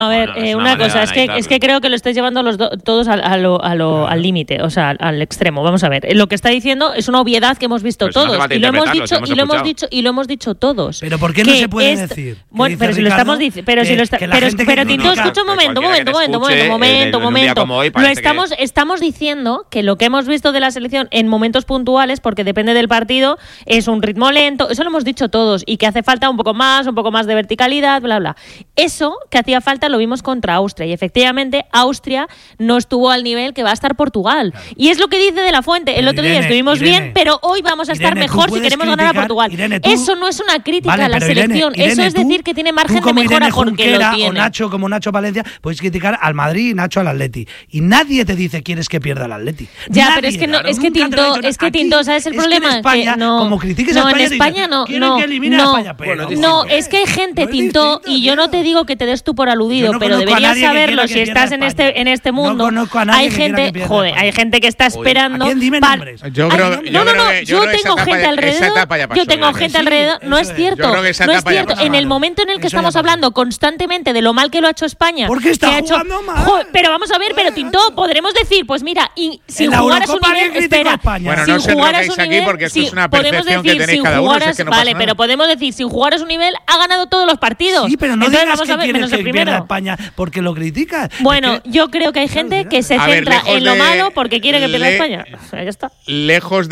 A ver, una cosa, es que creo que lo estáis llevando todos al límite, o sea, al extremo. Vamos a ver, lo que está diciendo es una obviedad que hemos visto todos, y lo hemos dicho todos. Pero ¿por qué no se puede decir? Bueno, pero si lo estamos diciendo, pero Tinto, escucha un momento. Lo estamos diciendo que lo que hemos visto de la selección en momentos puntuales, porque depende del partido, es un ritmo lento, eso lo hemos dicho todos, y que hace falta un poco más de verticalidad, bla, bla. Eso que hacía falta lo vimos contra Austria, y efectivamente Austria no estuvo al nivel que va a estar Portugal. Claro. Y es lo que dice De La Fuente. El otro día estuvimos bien, pero hoy vamos a estar mejor si queremos ganar a Portugal. Eso no es una crítica a la selección. Eso es decir que tiene margen de mejora porque lo tiene. Como Nacho Valencia, puedes criticar al Madrid y Nacho al Atleti. Y nadie te dice quieres que pierda el Atleti. Ya, pero es que Tinto, ¿sabes el problema? En España, como critiques a España, en España no. No, es que hay gente, Tinto, y yo no te digo que te des tú por aludido, pero deberías saberlo si estás en este mundo. Hay gente, hay gente que está esperando. Yo tengo gente alrededor. No es cierto. En el momento en el que estamos hablando constantemente de lo mal que lo ha hecho España, ¿por qué está jugando mal? Pero vamos a ver, Tinto, podremos decir, pues mira, y sin jugar a su nivel, espera, bueno, no sé lo que dice aquí porque esto es una percepción que tenéis cada uno. Vale, pero podemos decir, sin jugar a su nivel, ha ganado todos los partidos. Sí, pero no digas que quieres que pierda España porque lo criticas. Bueno, yo creo que hay gente que se centra en lo malo porque quiere que pierda España. O sea, ya está. Lejos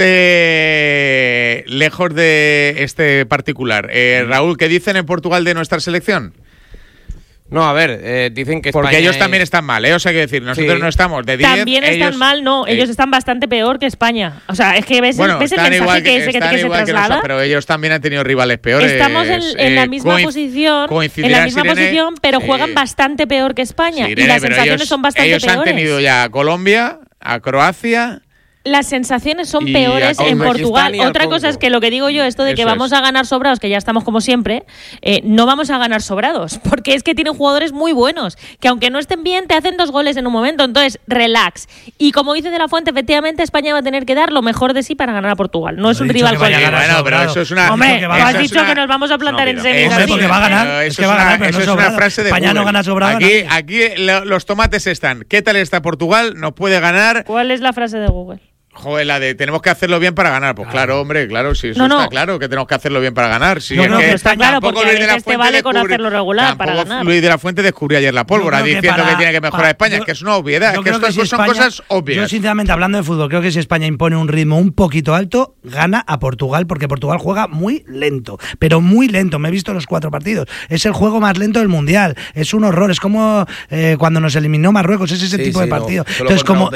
de este particular. Raúl, ¿qué dicen en Portugal de nuestra selección? No, a ver, dicen que porque España ellos también están mal, o sea, que decir, nosotros no estamos de 10. También están mal, no, ellos están bastante peor que España. O sea, es que ves el mensaje que se traslada. Pero ellos también han tenido rivales peores. Estamos en la misma posición, pero juegan bastante peor que España. Sí, Irene, y las sensaciones son bastante peores. Ellos han tenido ya a Colombia, a Croacia. Las sensaciones son peores en Portugal. Otra cosa es que lo que digo yo, esto de que vamos a ganar sobrados, que ya estamos como siempre, no vamos a ganar sobrados, porque es que tienen jugadores muy buenos, que aunque no estén bien, te hacen 2 goles en un momento. Entonces, relax. Y como dice De La Fuente, efectivamente, España va a tener que dar lo mejor de sí para ganar a Portugal. No es un rival cualquiera. Bueno, pero eso es una... Hombre, has dicho que nos vamos a plantar en semis. Porque va a ganar. Eso es una frase de España no gana sobrado. Aquí los tomates están. ¿Qué tal está Portugal? ¿No puede ganar? ¿Cuál es la frase de Google? Joder, la de tenemos que hacerlo bien para ganar. Pues claro, hombre, claro, sí, eso está claro, que tenemos que hacerlo bien para ganar. Sí, está claro, porque Luis de la Fuente vale con hacerlo regular para ganar. Luis de la Fuente descubrió ayer la pólvora diciendo que tiene que mejorar a España, que es una obviedad, que estas son cosas obvias. Yo, sinceramente, hablando de fútbol, creo que si España impone un ritmo un poquito alto, gana a Portugal, porque Portugal juega muy lento, pero muy lento. Me he visto los 4 partidos. Es el juego más lento del Mundial. Es un horror. Es como cuando nos eliminó Marruecos. Es ese tipo de partido. Entonces, como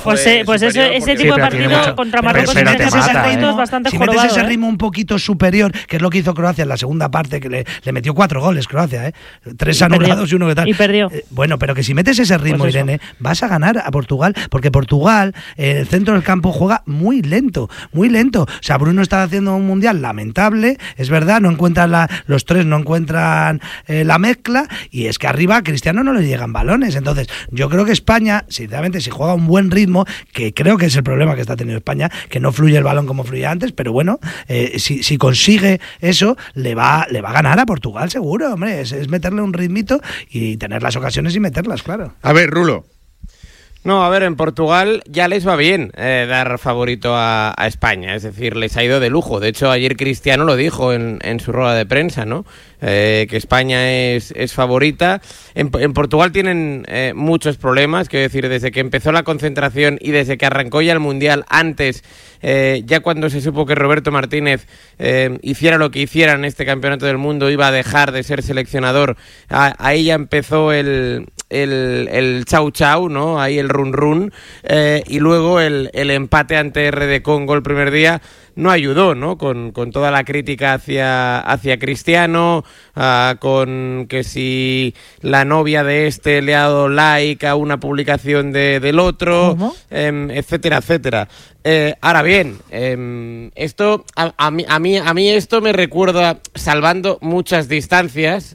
ese tipo de partido contra Marruecos si metes ese ritmo un poquito superior, que es lo que hizo Croacia en la segunda parte, que le metió 4 goles Croacia, 3 anulados y 1 que tal. Y perdió. Bueno, pero que si metes ese ritmo, pues Irene, vas a ganar a Portugal, porque Portugal, el centro del campo juega muy lento, muy lento. O sea, Bruno está haciendo un mundial lamentable, es verdad, no encuentran los 3 no encuentran la mezcla, y es que arriba a Cristiano no le llegan balones. Entonces, yo creo que España, sinceramente, si juega un buen ritmo, que creo que es el problema que está teniendo España, que no fluye el balón como fluía antes, pero bueno, si consigue eso, le va a ganar a Portugal seguro, hombre, es meterle un ritmito y tener las ocasiones y meterlas, claro. A ver, Rulo. No, a ver, en Portugal ya les va bien dar favorito a España, es decir, les ha ido de lujo. De hecho, ayer Cristiano lo dijo en su rueda de prensa, ¿no? Que España es favorita. En Portugal tienen muchos problemas, quiero decir, desde que empezó la concentración y desde que arrancó ya el Mundial, antes, ya cuando se supo que Roberto Martínez hiciera lo que hiciera en este campeonato del mundo, iba a dejar de ser seleccionador, ahí ya empezó el chau chau, ¿no? Ahí el run run, y luego el empate ante RD Congo el primer día no ayudó, ¿no? Con toda la crítica hacia Cristiano, con que si la novia de este le ha dado like a una publicación del otro, etcétera, etcétera. Ahora bien, esto a mí esto me recuerda, salvando muchas distancias,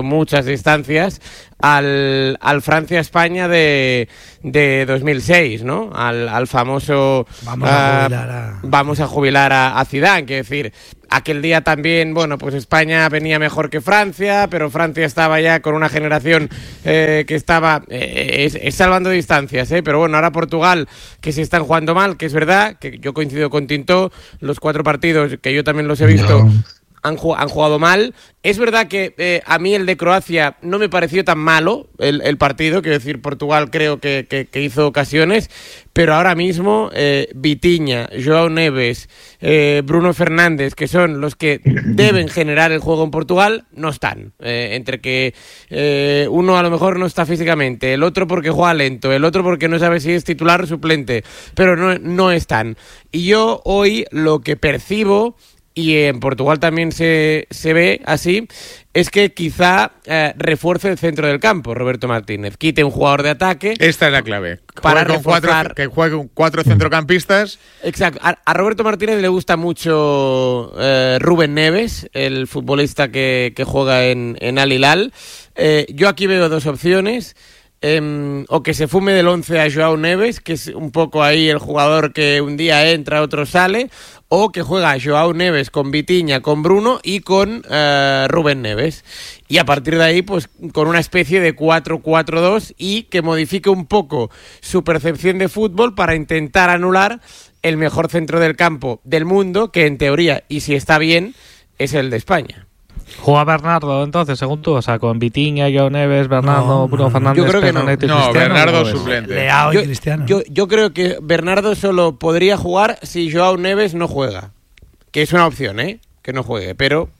al Francia-España de 2006, ¿no? Al famoso vamos a jubilar similar a Zidane, que decir, aquel día también, bueno, pues España venía mejor que Francia, pero Francia estaba ya con una generación que estaba salvando distancias, pero bueno, ahora Portugal, que se están jugando mal, que es verdad, que yo coincido con Tintó, los 4 partidos, que yo también los he visto, han jugado mal. Es verdad que a mí el de Croacia no me pareció tan malo el partido, quiero decir, Portugal creo que hizo ocasiones, pero ahora mismo Vitinha, João Neves, Bruno Fernández, que son los que deben generar el juego en Portugal, no están. Entre que uno a lo mejor no está físicamente, el otro porque juega lento, el otro porque no sabe si es titular o suplente, pero no están. Y yo hoy lo que percibo, y en Portugal también se ve así, es que quizá refuerce el centro del campo, Roberto Martínez. Quite un jugador de ataque. Esta es la clave. Para reforzar. Que juegue con 4 centrocampistas. Exacto. A Roberto Martínez le gusta mucho Rubén Neves, el futbolista que juega en Al Hilal. Yo aquí veo 2 opciones. O que se fume del 11 a João Neves, que es un poco ahí el jugador que un día entra, otro sale, o que juega João Neves con Vitinha, con Bruno y con Rubén Neves. Y a partir de ahí, pues con una especie de 4-4-2 y que modifique un poco su percepción de fútbol para intentar anular el mejor centro del campo del mundo, que en teoría, y si está bien, es el de España. ¿Juega Bernardo entonces, según tú? O sea, con Vitinha, João Neves, Bernardo, Bruno Fernández, yo creo que no. No, Bernardo suplente. Leao y Cristiano. Yo creo que Bernardo solo podría jugar si João Neves no juega. Que es una opción, que no juegue, pero...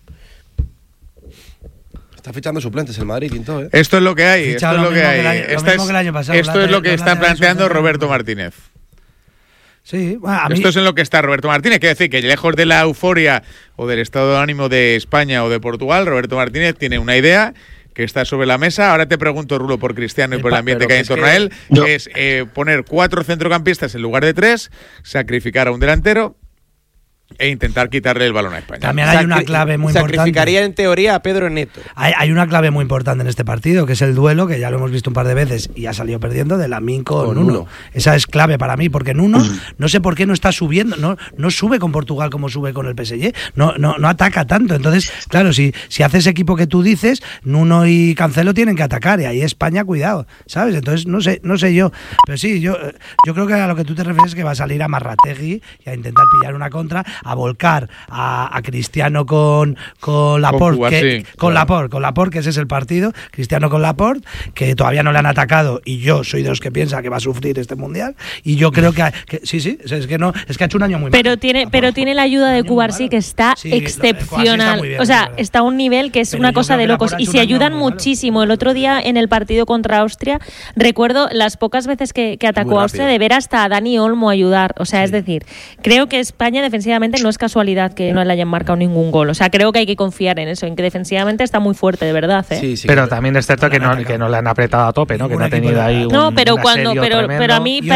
Está fichando suplentes el Madrid, Tintó, Esto es lo que hay. Esto es lo que está planteando Roberto Martínez. Sí, bueno, a mí... Esto es en lo que está Roberto Martínez. Quiere decir que lejos de la euforia o del estado de ánimo de España o de Portugal, Roberto Martínez tiene una idea que está sobre la mesa. Ahora te pregunto, Rulo, por Cristiano y por el ambiente que hay en torno a él. Es poner 4 centrocampistas en lugar de 3, sacrificar a un delantero e intentar quitarle el balón a España. También hay una clave muy importante. Sacrificaría en teoría a Pedro Neto. Hay una clave muy importante en este partido, que es el duelo, que ya lo hemos visto un par de veces y ha salido perdiendo, de Lamine con Nuno. Esa es clave para mí, porque Nuno no sé por qué no está subiendo, no sube con Portugal como sube con el PSG, no ataca tanto. Entonces, claro, si hace ese equipo que tú dices, Nuno y Cancelo tienen que atacar, y ahí España, cuidado, ¿sabes? Entonces, no sé yo, pero sí, yo creo que a lo que tú te refieres es que va a salir a Marrategui y a intentar pillar una contra, a volcar a Cristiano con Laporte, con Laporte, que ese es el partido, Cristiano con Laporte, que todavía no le han atacado, y yo soy de los que piensa que va a sufrir este mundial, y yo creo que sí, es que ha hecho un año muy malo. Pero tiene la ayuda de Cubarsí, que está excepcional, bien, o sea, está a un nivel que es una cosa de locos, y se ayudan muchísimo. El otro día en el partido contra Austria, recuerdo las pocas veces que atacó a Austria, de ver hasta a Dani Olmo ayudar, o sea, es decir, creo que España defensivamente no es casualidad que no le hayan marcado ningún gol. O sea, creo que hay que confiar en eso, en que defensivamente está muy fuerte, de verdad. Sí, pero también es cierto que no le han apretado a tope, ¿no? Que no ha tenido ahí un pero a mí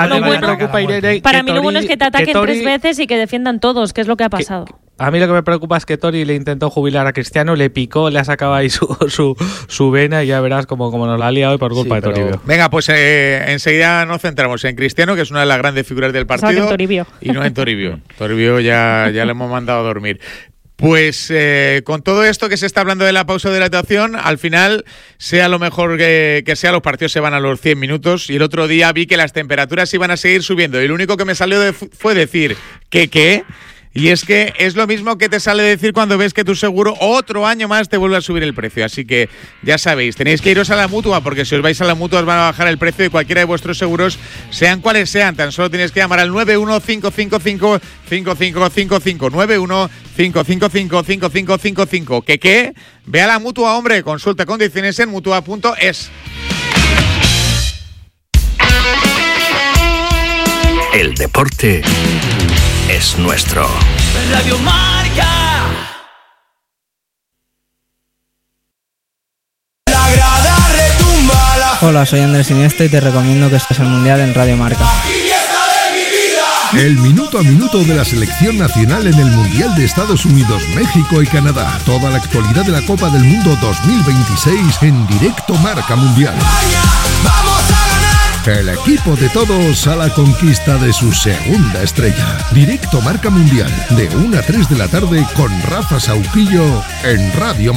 lo bueno es que te ataquen 3 veces y que defiendan todos, que es lo que ha pasado. A mí lo que me preocupa es que Tori le intentó jubilar a Cristiano, le picó, le ha sacado ahí su vena, y ya verás como nos la ha liado por culpa de Toribio. Venga, pues enseguida nos centramos en Cristiano, que es una de las grandes figuras del partido, y no en Toribio. Toribio ya le hemos mandado a dormir. Pues con todo esto que se está hablando de la pausa de hidratación, al final, sea lo mejor que sea, los partidos se van a los 100 minutos, y el otro día vi que las temperaturas iban a seguir subiendo, y lo único que me salió fue decir ¿qué? Y es que es lo mismo que te sale decir cuando ves que tu seguro otro año más te vuelve a subir el precio. Así que ya sabéis, tenéis que iros a la Mutua, porque si os vais a la Mutua os van a bajar el precio de cualquiera de vuestros seguros, sean cuales sean. Tan solo tenéis que llamar al 915555555, 915555555. ¿Qué? Ve a la Mutua, hombre, consulta condiciones en mutua.es. El deporte es nuestro. Radio Marca. La grada retumba. Hola, soy Andrés Iniesta y te recomiendo que estés al Mundial en Radio Marca. El minuto a minuto de la selección nacional en el Mundial de Estados Unidos, México y Canadá. Toda la actualidad de la Copa del Mundo 2026 en directo Marca Mundial. Vamos a ganar. El equipo de todos a la conquista de su segunda estrella. Directo Marca Mundial, de 1 a 3 de la tarde con Rafa Sauquillo en Radio